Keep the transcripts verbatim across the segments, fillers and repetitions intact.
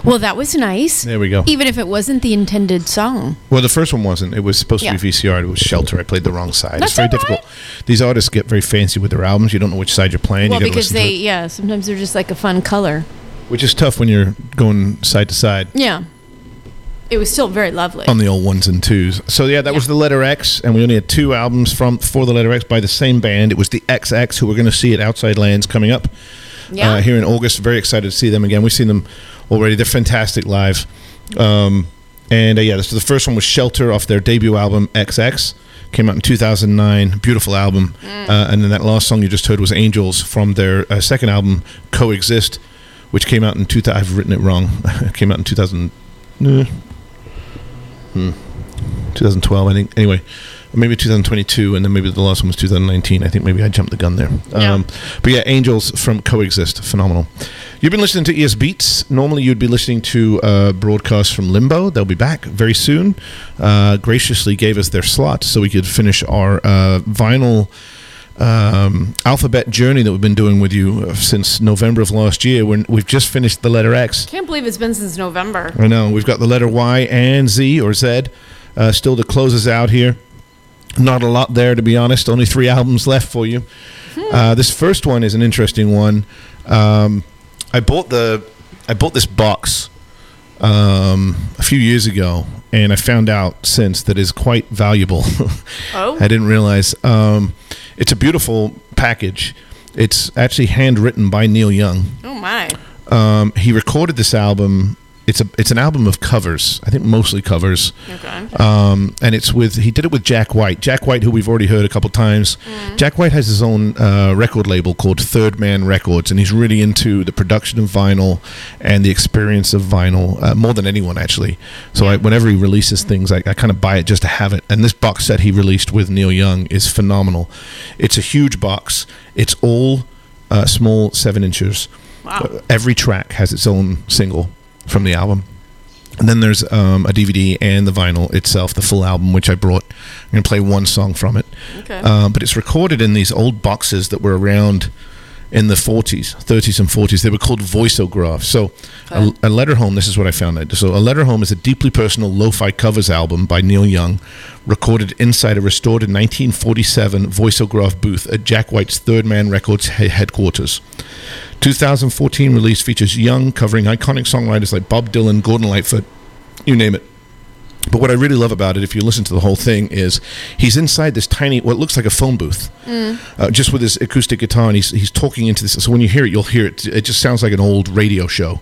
Well, that was nice. There we go. Even if it wasn't the intended song. Well, the first one wasn't. It was supposed Yeah. to be V C R. It was Shelter. I played the wrong side. That's it's very all right. difficult. These artists get very fancy with their albums. You don't know which side you're playing. Well, you gotta because listen to they, it, yeah, sometimes they're just like a fun color. which is tough when you're going side to side Yeah. It was still very lovely. on the old ones and twos. So yeah, that Yeah. was the Letter X, and we only had two albums from for the Letter X by the same band. It was the X X, who we're going to see at Outside Lands coming up yeah. uh, here in August. Very excited to see them again. We've seen them already. They're fantastic live. Um, and uh, yeah, this, the first one was Shelter off their debut album X X. Came out in two thousand nine. Beautiful album. Mm. Uh, and then that last song you just heard was Angels from their uh, second album Coexist, which came out in two thousand. I've written it wrong. It came out in two thousand. Uh, hmm, twenty twelve, I think. Anyway, or maybe two thousand twenty-two, and then maybe the last one was two thousand nineteen. I think maybe I jumped the gun there. Yeah. Um, but yeah, Angels from Coexist, phenomenal. You've been listening to E S Beats. Normally, you'd be listening to uh, broadcasts from Limbo. They'll be back very soon. Uh, graciously gave us their slot so we could finish our uh, vinyl um, alphabet journey that we've been doing with you uh, since November of last year. When we've just finished the letter X. Can't believe it's been since November. I know. We've got the letter Y and Z or Z uh, still to close us out here. Not a lot there, to be honest. Only three albums left for you. Hmm. Uh, this first one is an interesting one. Um, I bought the I bought this box um, a few years ago, and I found out since that is quite valuable. Oh. I didn't realize. Um, it's a beautiful package. It's actually handwritten by Neil Young. Oh, my. Um, he recorded this album. It's a it's an album of covers. I think mostly covers. Okay. Um, and it's with he did it with Jack White. Jack White, who we've already heard a couple times. Mm. Jack White has his own uh, record label called Third Man Records, and he's really into the production of vinyl and the experience of vinyl uh, more than anyone, actually. So I, whenever he releases things, I, I kind of buy it just to have it. And this box set he released with Neil Young is phenomenal. It's a huge box. It's all uh, small seven inches. Wow. Uh, every track has its own single from the album. And then there's um, a D V D and the vinyl itself, the full album, which I brought. I'm going to play one song from it. Okay. Um, but it's recorded in these old boxes that were around in the forties, thirties and forties. They were called voiceographs. So Okay. a, a Letter Home, this is what I found out. So A Letter Home is a deeply personal lo-fi covers album by Neil Young, recorded inside a restored nineteen forty-seven voiceograph booth at Jack White's Third Man Records he- headquarters. two thousand fourteen release features Young covering iconic songwriters like Bob Dylan, Gordon Lightfoot, you name it. But what I really love about it, if you listen to the whole thing, is he's inside this tiny, what looks like a phone booth, Mm. uh, just with his acoustic guitar, and he's he's talking into this. So when you hear it, you'll hear it. It just sounds like an old radio show.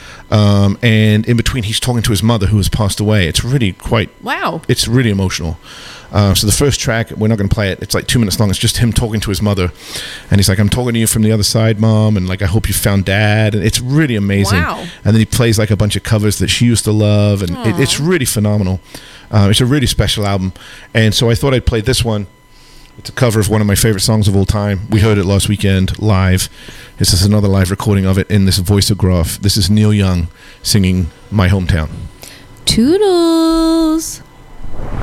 Um, and in between, he's talking to his mother, who has passed away. It's really quite. Wow. It's really emotional. Uh, so the first track, we're not going to play it. It's like two minutes long. It's just him talking to his mother, and he's like, "I'm talking to you from the other side, Mom," and like, "I hope you found Dad." And it's really amazing. Wow. And then he plays like a bunch of covers that she used to love, and it, it's really phenomenal. Uh, it's a really special album, and so I thought I'd play this one. It's a cover of one of my favorite songs of all time. We heard it last weekend live. This is another live recording of it in this voiceograph. This is Neil Young singing "My Hometown." Toodles.